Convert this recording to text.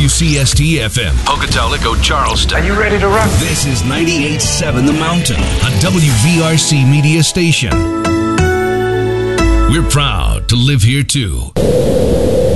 WCST-FM, Pocatello, Charleston. Are you ready to rock? This is 98.7 The Mountain, a WVRC media station. We're proud to live here, too.